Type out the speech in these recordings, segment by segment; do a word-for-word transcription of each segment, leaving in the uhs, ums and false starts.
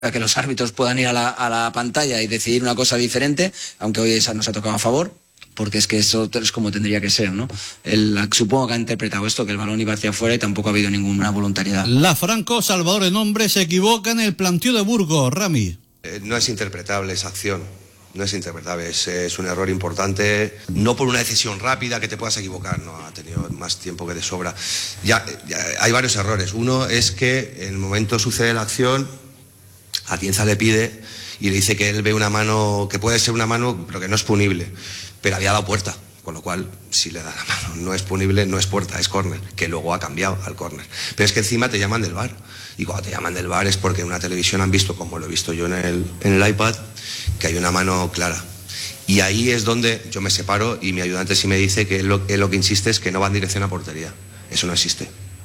para que los árbitros puedan ir a la, a la pantalla y decidir una cosa diferente, aunque hoy esa nos ha tocado a favor, porque es que eso es como tendría que ser, ¿no? El, supongo que ha interpretado esto, que el balón iba hacia afuera y tampoco ha habido ninguna voluntariedad. La Franco Salvador en hombre se equivoca en el planteo de Burgos, Rami. Eh, no es interpretable esa acción, no es interpretable, es, es un error importante, no por una decisión rápida que te puedas equivocar, no, ha tenido más tiempo que de sobra. Ya, ya hay varios errores. Uno es que en el momento sucede la acción, Atienza le pide y le dice que él ve una mano, que puede ser una mano, pero que no es punible, pero había dado puerta, con lo cual, si le da la mano, no es punible, no es puerta, es córner, que luego ha cambiado al córner. Pero es que encima te llaman del V A R, y cuando te llaman del V A R es porque en una televisión han visto, como lo he visto yo en el, en el iPad, que hay una mano clara. Y ahí es donde yo me separo y mi ayudante sí me dice que él lo, él lo que insiste es que no va en dirección a portería. Eso no existe.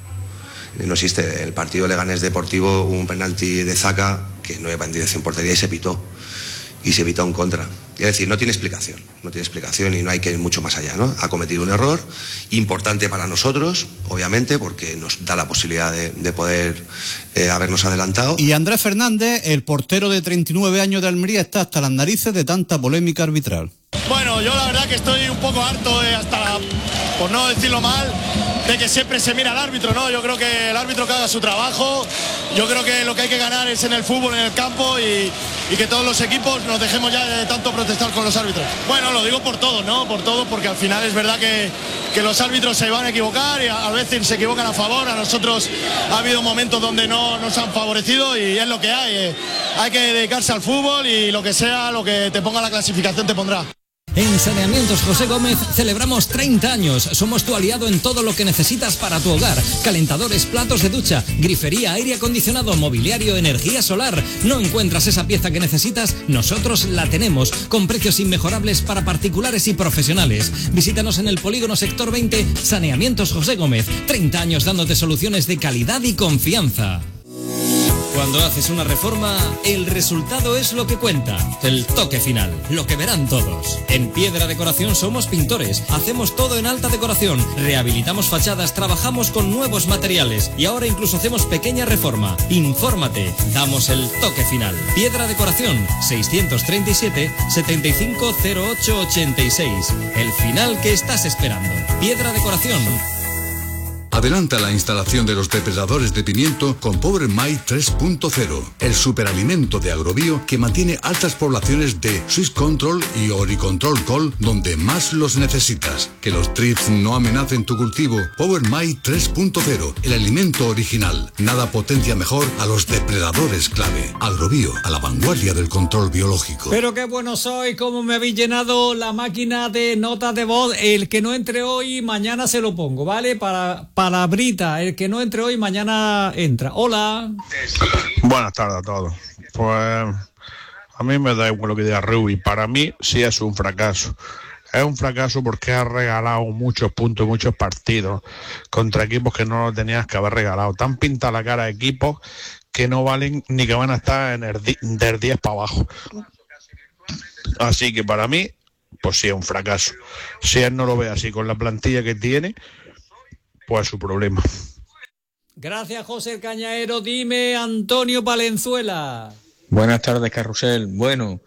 No existe. El partido Leganés Deportivo hubo un penalti de Zaca que no iba en dirección a portería y se pitó. Y se pitó en contra. Es decir, no tiene explicación, no tiene explicación y no hay que ir mucho más allá, ¿no? Ha cometido un error importante para nosotros, obviamente, porque nos da la posibilidad de, de poder eh, habernos adelantado. Y Andrés Fernández, el portero de treinta y nueve años de Almería, está hasta las narices de tanta polémica arbitral. Bueno, yo la verdad que estoy un poco harto, eh, hasta la, por no decirlo mal, de que siempre se mira al árbitro, ¿no? Yo creo que el árbitro que haga su trabajo, yo creo que lo que hay que ganar es en el fútbol, en el campo y, y que todos los equipos nos dejemos ya de tanto protestar con los árbitros. Bueno, lo digo por todos, ¿no? Por todos, porque al final es verdad que, que los árbitros se van a equivocar y a, a veces se equivocan a favor, a nosotros ha habido momentos donde no nos han favorecido y es lo que hay. Eh. Hay que dedicarse al fútbol y lo que sea, lo que te ponga la clasificación te pondrá. En Saneamientos José Gómez celebramos treinta años. Somos tu aliado en todo lo que necesitas para tu hogar. Calentadores, platos de ducha, grifería, aire acondicionado, mobiliario, energía solar. ¿No encuentras esa pieza que necesitas? Nosotros la tenemos, con precios inmejorables para particulares y profesionales. Visítanos en el Polígono Sector veinte, Saneamientos José Gómez. treinta años dándote soluciones de calidad y confianza. Cuando haces una reforma, el resultado es lo que cuenta, el toque final, lo que verán todos. En Piedra Decoración somos pintores, hacemos todo en alta decoración, rehabilitamos fachadas, trabajamos con nuevos materiales y ahora incluso hacemos pequeña reforma. Infórmate, damos el toque final. Piedra Decoración, seiscientos treinta y siete, setenta y cinco cero ocho ochenta y seis. El final que estás esperando. Piedra Decoración. Adelanta la instalación de los depredadores de pimiento con Power My tres punto cero, el superalimento de Agrobio que mantiene altas poblaciones de Swiss Control y Oricontrol Col donde más los necesitas. Que los thrips no amenacen tu cultivo. Power My tres punto cero, el alimento original. Nada potencia mejor a los depredadores clave. Agrobio, a la vanguardia del control biológico. Pero qué bueno soy, cómo me habéis llenado la máquina de notas de voz. El que no entre hoy, mañana se lo pongo, ¿vale? Para... para Palabrita, el que no entre hoy, mañana entra. Hola. Buenas tardes a todos. Pues a mí me da igual lo que diga Rubi. Para mí sí es un fracaso. Es un fracaso porque ha regalado muchos puntos, muchos partidos contra equipos que no lo tenías que haber regalado. Tan pinta la cara de equipos que no valen ni que van a estar en el del diez para abajo. Así que para mí, pues sí es un fracaso. Si él no lo ve así con la plantilla que tiene, pues su problema. Gracias, José el Cañaero. Dime, Antonio Valenzuela. Buenas tardes, Carrusel. Bueno,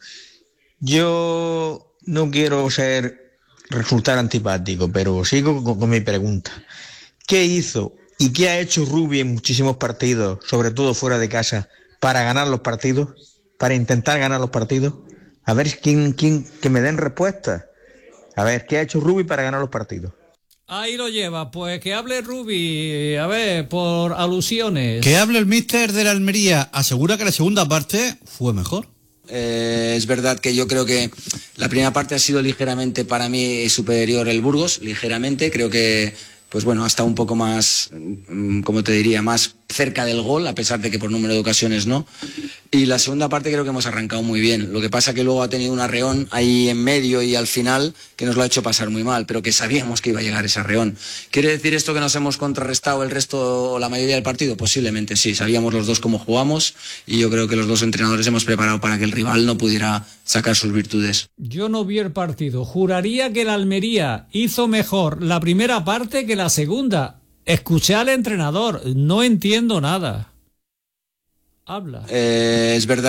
yo no quiero ser resultar antipático, pero sigo con, con mi pregunta. ¿Qué hizo y qué ha hecho Rubi en muchísimos partidos, sobre todo fuera de casa, para ganar los partidos? Para intentar ganar los partidos. A ver, ¿quién, quién, que me den respuesta. A ver, ¿qué ha hecho Rubi para ganar los partidos? Ahí lo lleva, pues que hable Rubi, a ver, por alusiones. Que hable el míster de la Almería, asegura que la segunda parte fue mejor. Eh, es verdad que yo creo que la primera parte ha sido ligeramente para mí superior el Burgos, ligeramente, creo que pues bueno, ha estado un poco más, como te diría, más cerca del gol, a pesar de que por número de ocasiones no. Y la segunda parte creo que hemos arrancado muy bien. Lo que pasa que luego ha tenido un arreón ahí en medio y al final que nos lo ha hecho pasar muy mal, pero que sabíamos que iba a llegar ese arreón. ¿Quiere decir esto que nos hemos contrarrestado el resto o la mayoría del partido? Posiblemente sí, sabíamos los dos cómo jugamos y yo creo que los dos entrenadores hemos preparado para que el rival no pudiera sacar sus virtudes. Yo no vi el partido. Juraría que el Almería hizo mejor la primera parte que la segunda. Escuché al entrenador, no entiendo nada. Habla. Eh, es verdad